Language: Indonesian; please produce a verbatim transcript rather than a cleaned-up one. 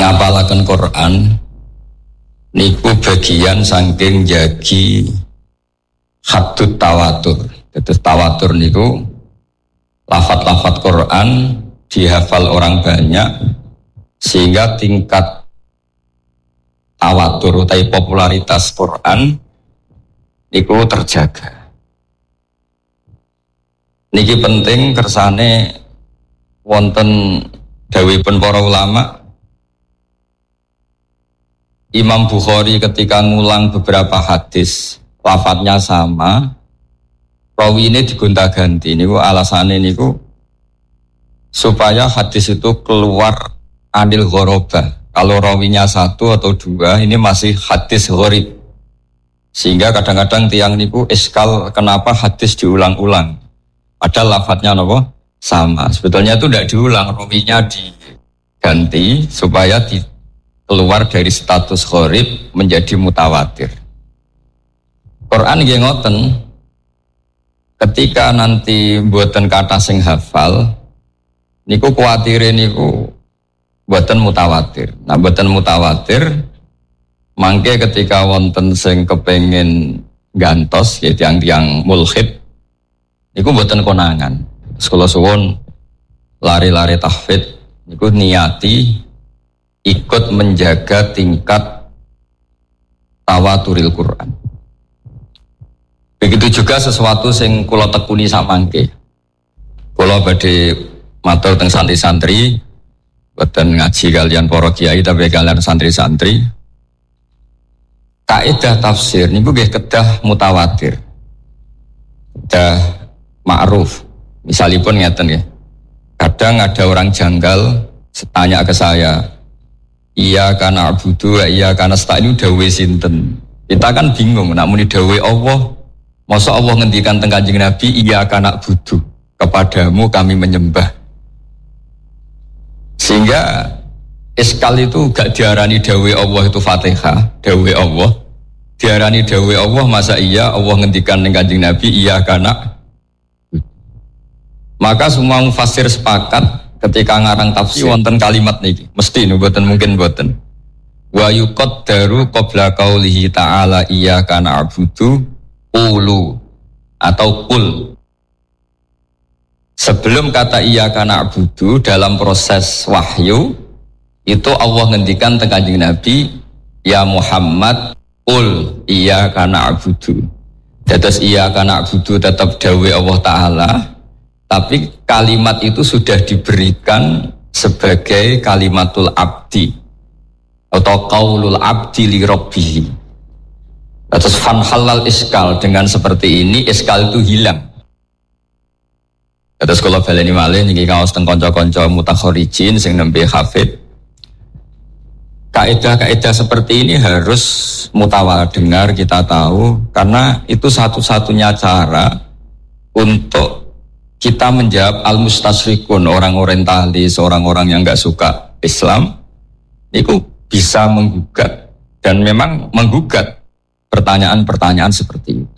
ngapalaken Quran niku bagian saking jagi haddut tawatur. Terus tawatur niku lafat-lafat Quran dihafal orang banyak sehingga tingkat tawatur atau popularitas Quran niku terjaga. Niki penting kersane wonten dawuhipun para ulama. Imam Bukhari ketika ngulang beberapa hadis lafadznya sama, rawi ini digonta-ganti. Niku alasane niku supaya hadis itu keluar anil ghorobah. Kalau rawinya satu atau dua ini masih hadis gharib. Sehingga kadang-kadang tiang niku iskal kenapa hadis diulang-ulang. Ada lafadznya apa? Sama. Sebetulnya itu tidak diulang, rawinya diganti supaya di, keluar dari status gharib menjadi mutawatir. Quran nggih ngoten. Ketika nanti mboten kata sing hafal niku kuwatire niku mboten mutawatir. Nah mboten mutawatir mangke ketika wonten sing kepengin gantos ya tiang-tiang mulhid niku mboten konangan. Sekolah suwun lari-lari tahfidz niku niati ikut menjaga tingkat tawaturil Quran. Begitu juga sesuatu sing kula tekuni sak mangke. Kula badhe matur teng santri-santri boten ngaji kalian para kiai tapi kalian santri-santri. Kaidah tafsir niku nggih kedah mutawatir. Kedah ma'ruf. Misalipun ngeten ya. Kadang ada orang janggal tanya ke saya, iya kana abudu, iya kana sta'inu dawe sinten. Kita kan bingung, nak muni dawe Allah, masa Allah ngendikan teng Kanjeng Nabi, iya kana abudu, kepadamu kami menyembah. Sehingga iskal itu gak diarani dawe Allah itu Fatihah, dawe Allah. Diarani dawe Allah, masa iya Allah ngendikan teng Kanjeng Nabi, iya kana. Maka semua mufassir sepakat ketika ngarang tafsir wonten kalimat niki mesti mboten mungkin mboten wa yuqaddaru qabla qaulihi ta'ala iyyaka na'budu qulu atau qul. Sebelum kata iyyaka na'budu dalam proses wahyu itu Allah ngendikan teng Kanjeng Nabi ya Muhammad qul iyyaka na'budu. Dados iyyaka na'budu tetap dawuh Allah taala. Tapi kalimat itu sudah diberikan sebagai kalimatul abdi atau qaulul abdi li rabbih. Atas fan halal iskal dengan seperti ini iskal itu hilang. Atas kalau baleni malih niki kaos teng kanca-kanca mutakharijin sing nembe hafid. Kaidah-kaidah seperti ini harus mutawatir dengar kita tahu karena itu satu-satunya cara untuk kita menjawab al-mustasyrikun, orang orientalis, orang-orang yang enggak suka Islam itu bisa menggugat dan memang menggugat pertanyaan-pertanyaan seperti itu.